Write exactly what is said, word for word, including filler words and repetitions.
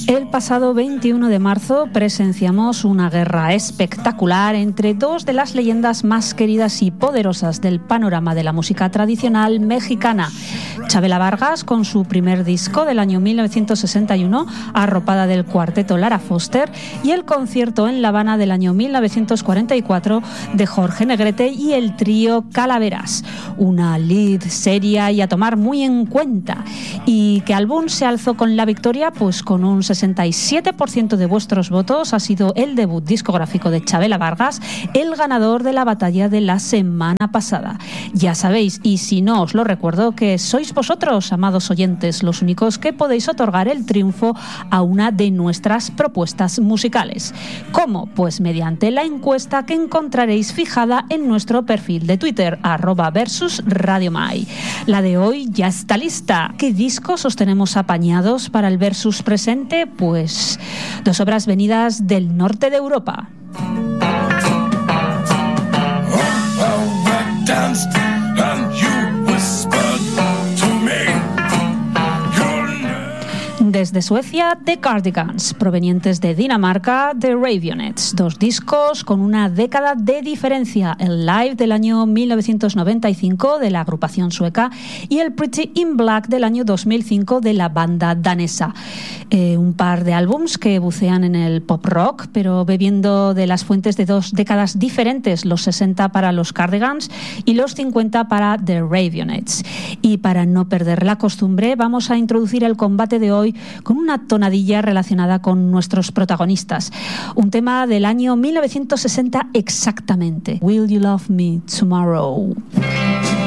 El pasado veintiuno de marzo presenciamos una guerra espectacular entre dos de las leyendas más queridas y poderosas del panorama de la música tradicional mexicana. Chavela Vargas, con su primer disco del año mil novecientos sesenta y uno, arropada del cuarteto Lara Foster, y el concierto en La Habana del año mil novecientos cuarenta y cuatro de Jorge Negrete y el trío Calaveras. Una lead seria y a tomar muy en cuenta. ¿Y qué álbum se alzó con la victoria? Pues con un sesenta y siete por ciento de vuestros votos ha sido el debut discográfico de Chavela Vargas, el ganador de la batalla de la semana pasada. Ya sabéis, y si no os lo recuerdo, que sois vosotros, amados oyentes, los únicos que podéis otorgar el triunfo a una de nuestras propuestas musicales. ¿Cómo? Pues mediante la encuesta que encontraréis fijada en nuestro perfil de Twitter, arroba versus Radio Mai. La de hoy ya está lista. ¿Qué discos os tenemos apañados para el versus presente? Pues dos obras venidas del norte de Europa. Desde Suecia, The Cardigans, provenientes de Dinamarca, The Raveonettes, dos discos con una década de diferencia, el Live del año mil novecientos noventa y cinco de la agrupación sueca y el Pretty in Black del año dos mil cinco de la banda danesa. Eh, un par de álbums que bucean en el pop rock, pero bebiendo de las fuentes de dos décadas diferentes, los sesenta para los Cardigans y los cincuenta para The Raveonettes. Y para no perder la costumbre, vamos a introducir el combate de hoy con una tonadilla relacionada con nuestros protagonistas. Un tema del año mil novecientos sesenta exactamente. Will You Love Me Tomorrow?